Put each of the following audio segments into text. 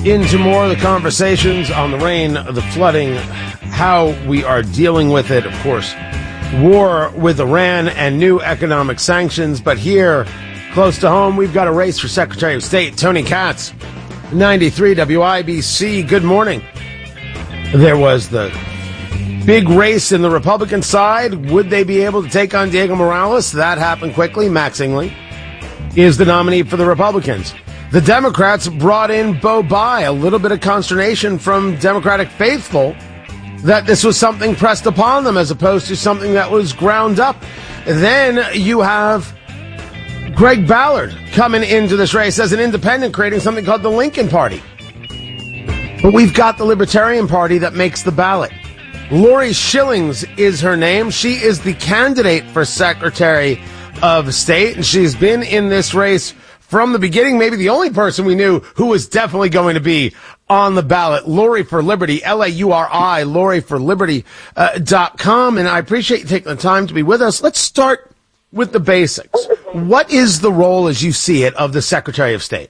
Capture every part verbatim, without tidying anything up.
Into more of the conversations on the rain, the flooding, how we are dealing with it. Of course, war with Iran and new economic sanctions. But here, close to home, we've got a race for Secretary of State. Tony Katz, ninety-three W I B C. Good morning. There was the big race in the Republican side. Would they be able to take on Diego Morales? That happened quickly. Max Ingley is the nominee for the Republicans. The Democrats brought in Bo Bai. A little bit of consternation from Democratic faithful that this was something pressed upon them as opposed to something that was ground up. Then you have Greg Ballard coming into this race as an independent, creating something called the Lincoln Party. But we've got the Libertarian Party that makes the ballot. Lori Schillings is her name. She is the candidate for Secretary of State, and she's been in this race from the beginning, maybe the only person we knew who was definitely going to be on the ballot. Lori for Liberty, L A U R I, Lori for Liberty uh, dot com. And I appreciate you taking the time to be with us. Let's start with the basics. What is the role, as you see it, of the Secretary of State?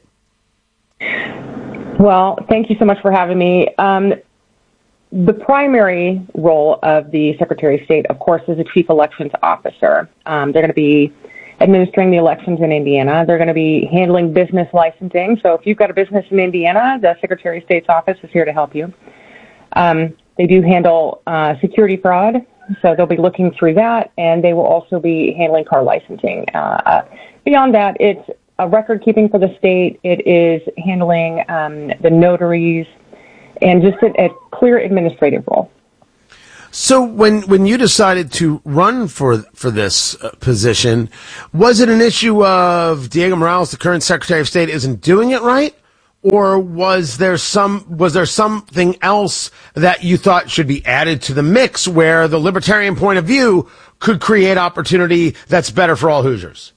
Well, thank you so much for having me. Um, the primary role of the Secretary of State, of course, is a Chief Elections Officer. Um, they're going to be administering the elections in Indiana. They're going to be handling business licensing. So if you've got a business in Indiana, the Secretary of State's office is here to help you. Um, they do handle uh, security fraud, so they'll be looking through that, and they will also be handling car licensing. Uh, uh, beyond that, it's a record keeping for the state. It is handling um, the notaries and just a, a clear administrative role. So when when you decided to run for for this uh, position, was it an issue of Diego Morales, the current Secretary of State, isn't doing it right, or was there some was there something else that you thought should be added to the mix where the libertarian point of view could create opportunity that's better for all Hoosiers?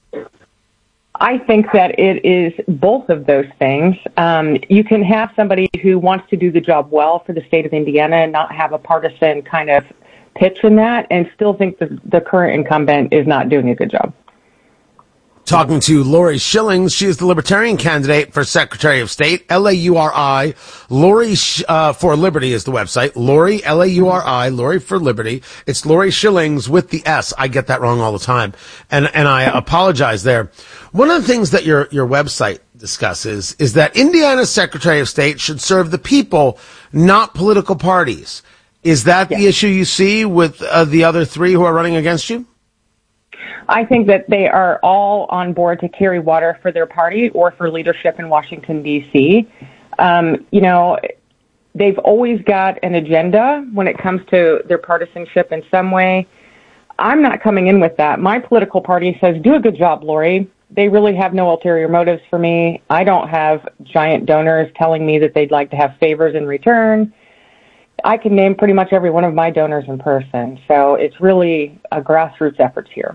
I think that it is both of those things. Um, you can have somebody who wants to do the job well for the state of Indiana and not have a partisan kind of pitch in that and still think that the current incumbent is not doing a good job. Talking to Lori Schillings. She is the Libertarian candidate for Secretary of State, L A U R I. Lori uh, for Liberty is the website. Lori, L A U R I, Lori for Liberty. It's Lori Schillings with the S. I get that wrong all the time, and and I apologize there. One of the things that your your website discusses is that Indiana's Secretary of State should serve the people, not political parties. Is that yes. the issue you see with uh, the other three who are running against you? I think that they are all on board to carry water for their party or for leadership in Washington, D C. Um, you know, they've always got an agenda when it comes to their partisanship in some way. I'm not coming in with that. My political party says, do a good job, Lori. They really have no ulterior motives for me. I don't have giant donors telling me that they'd like to have favors in return. I can name pretty much every one of my donors in person. So it's really a grassroots effort here.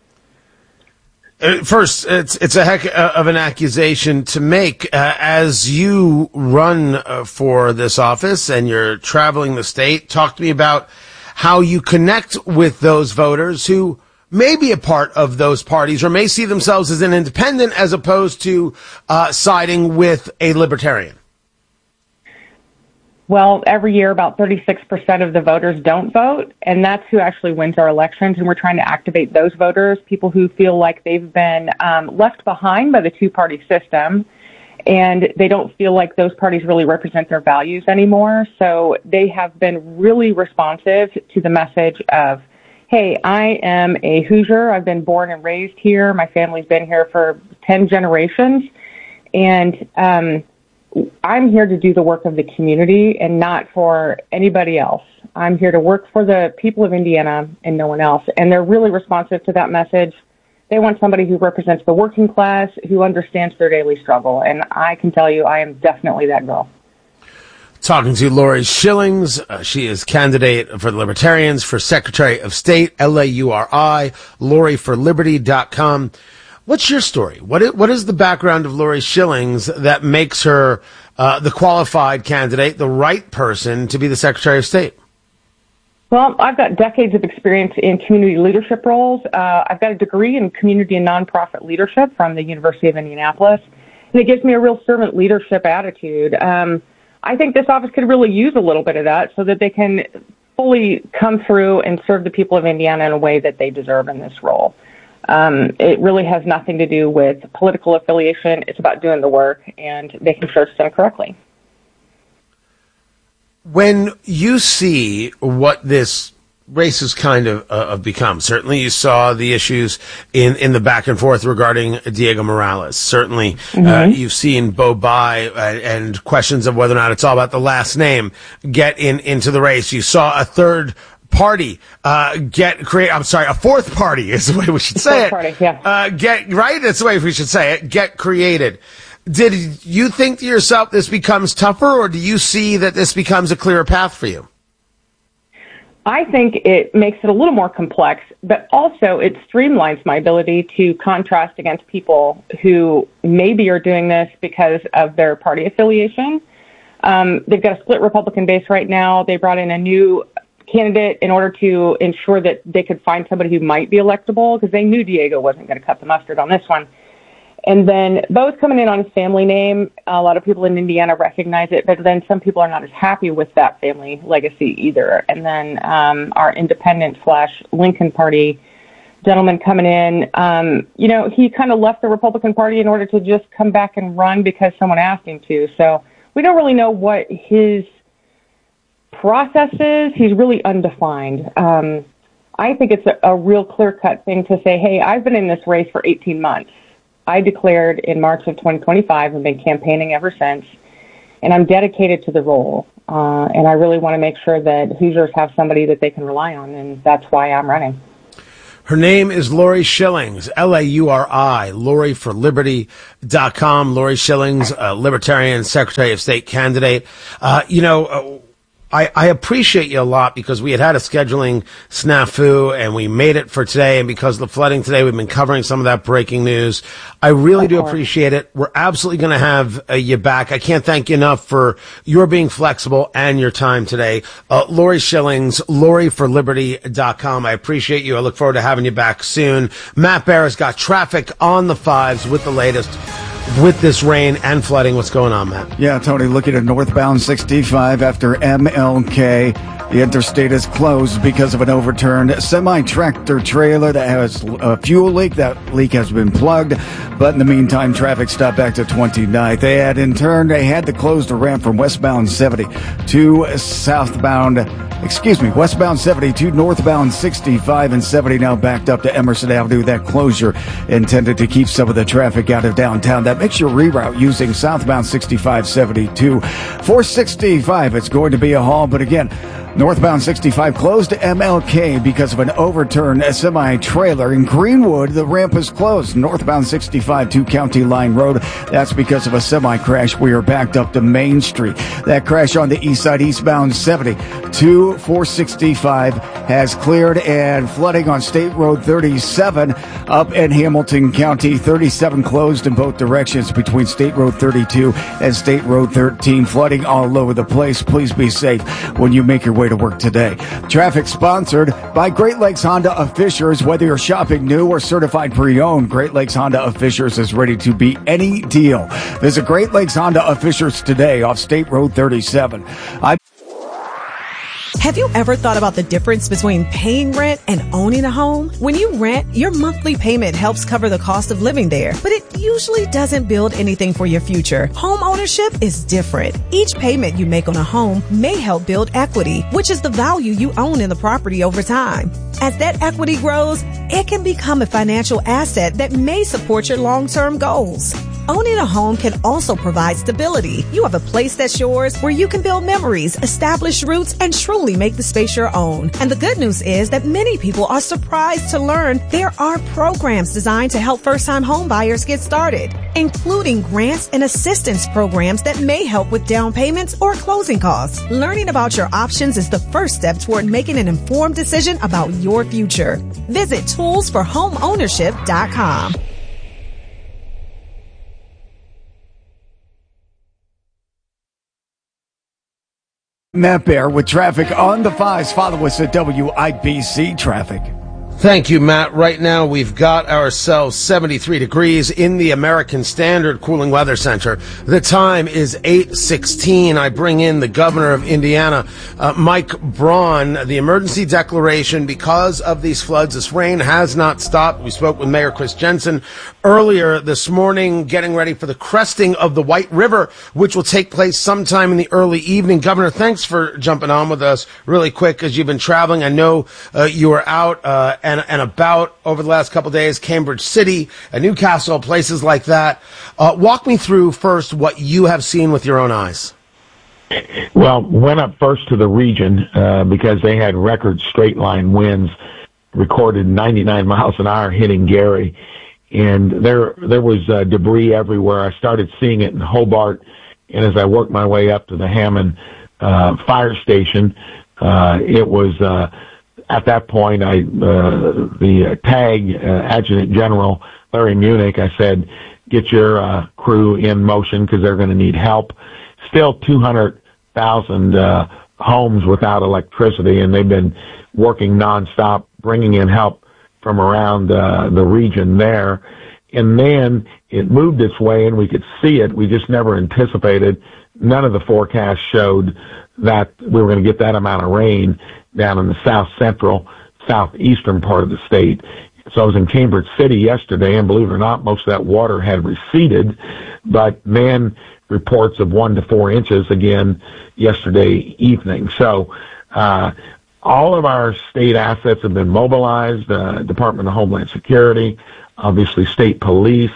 First, it's it's a heck of an accusation to make uh, as you run uh, for this office and you're traveling the state. Talk to me about how you connect with those voters who may be a part of those parties or may see themselves as an independent as opposed to uh, siding with a libertarian. Well, every year about thirty-six percent of the voters don't vote, and that's who actually wins our elections, and we're trying to activate those voters, people who feel like they've been um, left behind by the two-party system, and they don't feel like those parties really represent their values anymore. So they have been really responsive to the message of, hey, I am a Hoosier. I've been born and raised here. My family's been here for ten generations, and um I'm here to do the work of the community and not for anybody else. I'm here to work for the people of Indiana and no one else. And they're really responsive to that message. They want somebody who represents the working class, who understands their daily struggle. And I can tell you, I am definitely that girl. Talking to Lori Schillings. Uh, she is candidate for the Libertarians for Secretary of State, L A U R I, Lori for Liberty dot com. What's your story? What is, what is the background of Lori Schillings that makes her uh, the qualified candidate, the right person to be the Secretary of State? Well, I've got decades of experience in community leadership roles. Uh, I've got a degree in community and nonprofit leadership from the University of Indianapolis, and it gives me a real servant leadership attitude. Um, I think this office could really use a little bit of that so that they can fully come through and serve the people of Indiana in a way that they deserve in this role. Um, it really has nothing to do with political affiliation. It's about doing the work and making sure it's done correctly. When you see what this race has kind of uh, become, certainly you saw the issues in, in the back and forth regarding Diego Morales. Certainly mm-hmm. uh, you've seen Bo Bai uh, and questions of whether or not it's all about the last name get in into the race. You saw a third party uh get create I'm sorry a fourth party is the way we should say fourth it party, yeah. uh get right that's the way we should say it get created. Did you think to yourself this becomes tougher, or do you see that this becomes a clearer path for you? I think it makes it a little more complex, but also it streamlines my ability to contrast against people who maybe are doing this because of their party affiliation. Um, they've got a split Republican base right now. They brought in a new candidate in order to ensure that they could find somebody who might be electable, because they knew Diego wasn't going to cut the mustard on this one. And then Bo's coming in on his family name. A lot of people in Indiana recognize it, but then some people are not as happy with that family legacy either. And then um, our independent slash Lincoln Party gentleman coming in, um, you know, he kind of left the Republican Party in order to just come back and run because someone asked him to. So we don't really know what his process is. He's really undefined. Um, I think it's a, a real clear-cut thing to say, hey, I've been in this race for eighteen months. I declared in March of twenty twenty-five and been campaigning ever since, and I'm dedicated to the role. Uh, and I really want to make sure that Hoosiers have somebody that they can rely on, and that's why I'm running. Her name is Lori Schillings, L A U R I, Lori for Liberty dot com. Lori Schillings, uh, Libertarian Secretary of State candidate. Uh, you know, uh, I, I appreciate you a lot because we had had a scheduling snafu and we made it for today. And because of the flooding today, we've been covering some of that breaking news. I really do appreciate it. We're absolutely going to have uh, you back. I can't thank you enough for your being flexible and your time today. Uh, Lori Schillings, Lori for Liberty dot com. I appreciate you. I look forward to having you back soon. Matt Bear has got traffic on the fives with the latest. With this rain and flooding, what's going on, Matt? Yeah, Tony, looking at northbound sixty-five after M L K. The interstate is closed because of an overturned semi-tractor trailer that has a fuel leak. That leak has been plugged, but in the meantime, traffic stopped back to twenty-ninth. They had, in turn, they had to close the ramp from westbound seventy to southbound, excuse me, westbound seventy to northbound sixty-five, and seventy now backed up to Emerson Avenue. That closure intended to keep some of the traffic out of downtown. That makes your reroute using southbound sixty-five seventy-two. four sixty-five, it's going to be a haul, but again, northbound sixty-five closed to M L K because of an overturned semi-trailer. In Greenwood, the ramp is closed. Northbound sixty-five to County Line Road. That's because of a semi-crash. We are backed up to Main Street. That crash on the east side, eastbound seventy to four sixty-five has cleared, and flooding on State Road thirty-seven up in Hamilton County. thirty-seven closed in both directions between State Road thirty-two and State Road thirteen. Flooding all over the place. Please be safe when you make your way to work today. Traffic sponsored by Great Lakes Honda of Fishers. Whether you're shopping new or certified pre-owned, Great Lakes Honda of Fishers is ready to beat any deal. Visit Great Lakes Honda of Fishers today off State Road thirty-seven. I Have you ever thought about the difference between paying rent and owning a home? When you rent, your monthly payment helps cover the cost of living there, but it usually doesn't build anything for your future. Home ownership is different. Each payment you make on a home may help build equity, which is the value you own in the property over time. As that equity grows, it can become a financial asset that may support your long-term goals. Owning a home can also provide stability. You have a place that's yours where you can build memories, establish roots, and truly make the space your own. And the good news is that many people are surprised to learn there are programs designed to help first-time home buyers get started, including grants and assistance programs that may help with down payments or closing costs. Learning about your options is the first step toward making an informed decision about your future. Visit tools for home ownership dot com. Matt Bear with traffic on the fives. Follow us at W I B C Traffic. Thank you, Matt. Right now, we've got ourselves seventy-three degrees in the American Standard Cooling Weather Center. The time is eight sixteen. I bring in the governor of Indiana, uh, Mike Braun. The emergency declaration because of these floods, this rain has not stopped. We spoke with Mayor Chris Jensen earlier this morning, getting ready for the cresting of the White River, which will take place sometime in the early evening. Governor, thanks for jumping on with us really quick as you've been traveling. I know uh, you were out uh, and And, and about over the last couple of days, Cambridge City, and Newcastle, places like that. Uh, walk me through first what you have seen with your own eyes. Well, went up first to the region uh, because they had record straight line winds, recorded ninety-nine miles an hour hitting Gary, and there there was uh, debris everywhere. I started seeing it in Hobart, and as I worked my way up to the Hammond uh, fire station, uh, it was. Uh, At that point, I, uh, the uh, TAG uh, Adjutant General Larry Munich, I said, get your uh, crew in motion because they're going to need help. Still two hundred thousand uh, homes without electricity, and they've been working nonstop, bringing in help from around uh, the region there. And then it moved its way, and we could see it. We just never anticipated. None of the forecasts showed that we were going to get that amount of rain down in the south central, southeastern part of the state. So I was in Cambridge City yesterday, and believe it or not, most of that water had receded, but then reports of one to four inches again yesterday evening. So uh, all of our state assets have been mobilized, uh, Department of Homeland Security, obviously state police,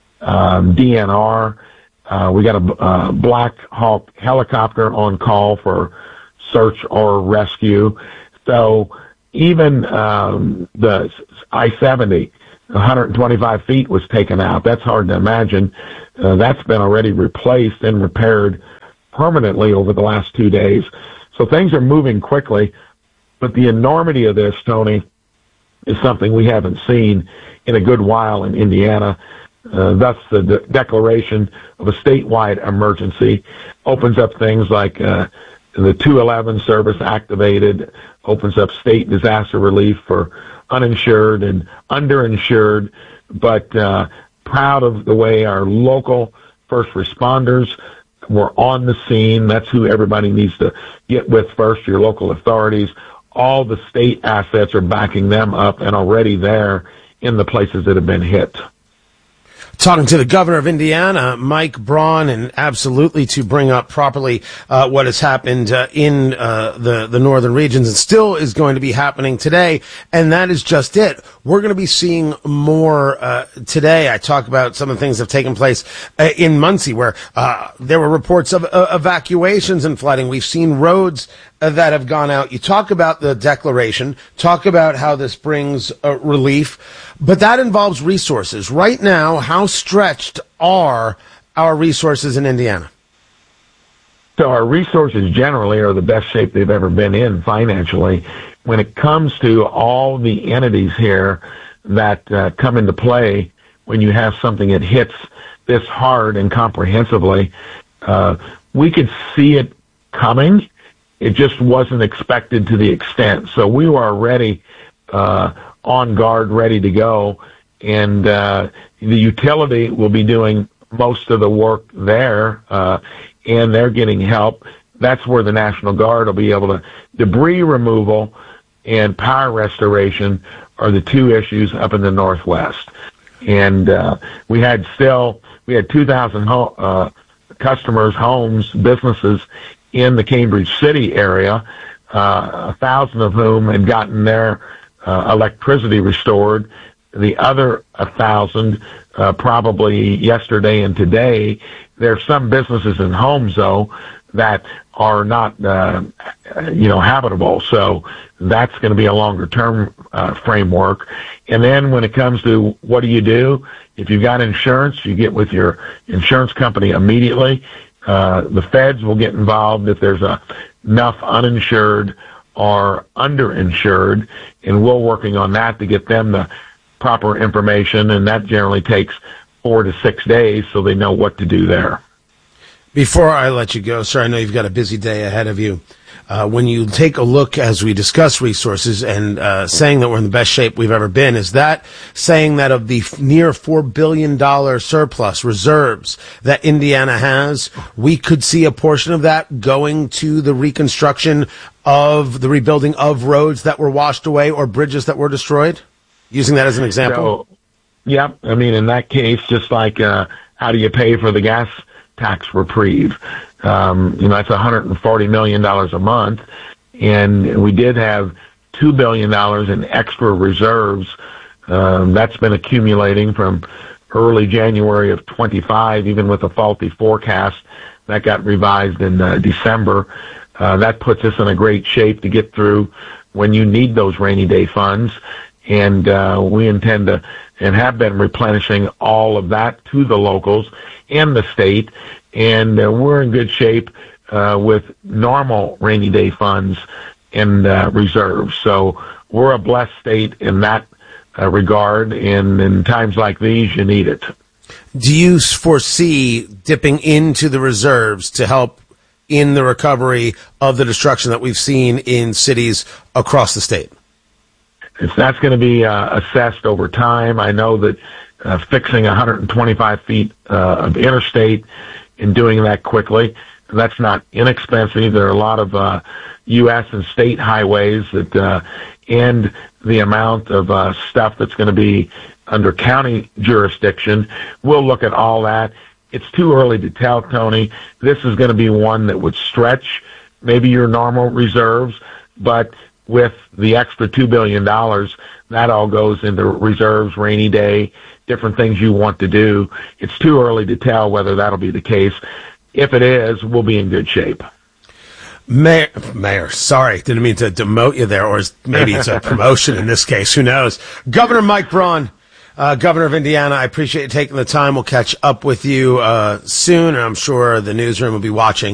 um, D N R. Uh, we got a uh, Black Hawk helicopter on call for search or rescue. So even um, the I seventy, one hundred twenty-five feet was taken out. That's hard to imagine. Uh, that's been already replaced and repaired permanently over the last two days. So things are moving quickly. But the enormity of this, Tony, is something we haven't seen in a good while in Indiana. Uh, thus, the de- declaration of a statewide emergency opens up things like uh, the two eleven service activated, opens up state disaster relief for uninsured and underinsured, but uh, proud of the way our local first responders were on the scene. That's who everybody needs to get with first, your local authorities. All the state assets are backing them up and already there in the places that have been hit. Talking to the governor of Indiana, Mike Braun, and absolutely to bring up properly uh, what has happened uh, in uh, the, the northern regions and still is going to be happening today. And that is just it. We're going to be seeing more uh, today. I talk about some of the things that have taken place uh, in Muncie where uh, there were reports of uh, evacuations and flooding. We've seen roads uh, that have gone out. You talk about the declaration, talk about how this brings uh, relief. But that involves resources. Right now, how stretched are our resources in Indiana? So our resources generally are the best shape they've ever been in financially. When it comes to all the entities here that uh, come into play when you have something that hits this hard and comprehensively, uh, we could see it coming. It just wasn't expected to the extent. So we were already uh, on guard, ready to go, and uh, the utility will be doing most of the work there, uh, and they're getting help. That's where the National Guard will be able to. Debris removal and power restoration are the two issues up in the Northwest. And uh, we had still, we had two thousand ho- uh, customers, homes, businesses in the Cambridge City area, uh, a thousand of whom had gotten their Uh, electricity restored. The other a thousand, uh, probably yesterday and today. There's some businesses and homes though that are not, uh, you know, habitable. So that's going to be a longer term uh, framework. And then when it comes to what do you do? If you've got insurance, you get with your insurance company immediately. Uh, the feds will get involved if there's a, enough uninsured are underinsured, and we're working on that to get them the proper information, and that generally takes four to six days so they know what to do there. Before I let you go, sir, I know you've got a busy day ahead of you. Uh, when you take a look as we discuss resources and uh, saying that we're in the best shape we've ever been, is that saying that of the f- near four billion dollars surplus reserves that Indiana has, we could see a portion of that going to the reconstruction of the rebuilding of roads that were washed away or bridges that were destroyed? Using that as an example. So, yeah, I mean, in that case, just like uh, how do you pay for the gas tax reprieve? Um, you know, that's one hundred forty million dollars a month, and we did have two billion dollars in extra reserves. Um, that's been accumulating from early January of twenty-five, even with a faulty forecast. That got revised in uh, December. Uh, that puts us in a great shape to get through when you need those rainy day funds, and uh, we intend to and have been replenishing all of that to the locals and the state. And uh, we're in good shape uh, with normal rainy day funds and uh, reserves. So we're a blessed state in that uh, regard, and in times like these, you need it. Do you foresee dipping into the reserves to help in the recovery of the destruction that we've seen in cities across the state? It's, that's going to be uh, assessed over time. I know that uh, fixing one hundred twenty-five feet uh, of interstate and doing that quickly, that's not inexpensive. There are a lot of uh, U S and state highways that uh, and the amount of uh, stuff that's going to be under county jurisdiction. We'll look at all that. It's too early to tell, Tony. This is going to be one that would stretch maybe your normal reserves, but with the extra two billion dollars, that all goes into reserves, rainy day, different things you want to do. It's too early to tell whether that'll be the case. If it is, we'll be in good shape. Mayor, Mayor, sorry, didn't mean to demote you there, or maybe it's a promotion in this case. Who knows? Governor Mike Braun, uh, Governor of Indiana, I appreciate you taking the time. We'll catch up with you uh, soon, and I'm sure the newsroom will be watching